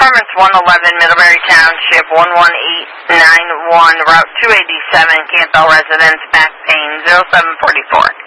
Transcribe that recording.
Apartments 111, Middlebury Township, 11891, Route 287, Canthall Residence, back pain, 0744.